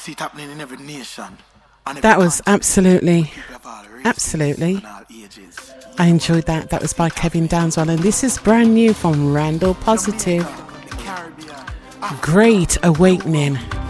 see it happening in every nation. That was absolutely. I enjoyed that. That was by Kevin Downswell, and this is brand new from Randall Positive. Great Awakening.